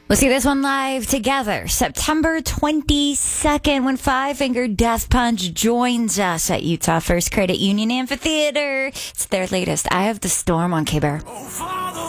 We'll see this one live together September 22nd when Five Finger Death Punch joins us at Utah First Credit Union Amphitheater. It's their latest Eye of the Storm on K-Bear.